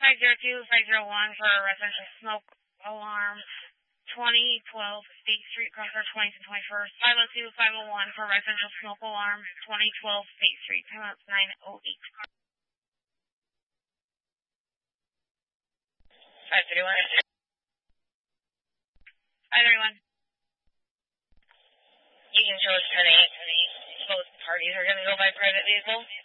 502-501 for a residential smoke alarm, 2012 State Street, Crossroads 20th and 21st. 502-501 for a residential smoke alarm, 2012 State Street. Timeout's 9:08. 531. 531. You can show us 10-8. Both parties are going to go by private vehicle.